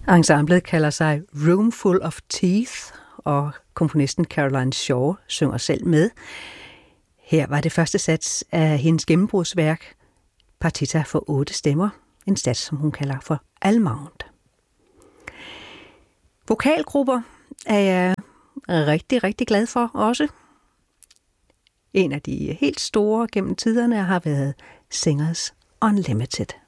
Ensemblet kalder sig Room Full of Teeth, og komponisten Caroline Shaw synger selv med. Her var det første sats af hendes gennembrudsværk, Partita for 8 stemmer, en sats, som hun kalder for Allemande. Vokalgrupper er jeg rigtig, rigtig glad for også. En af de helt store gennem tiderne har været Singers Unlimited.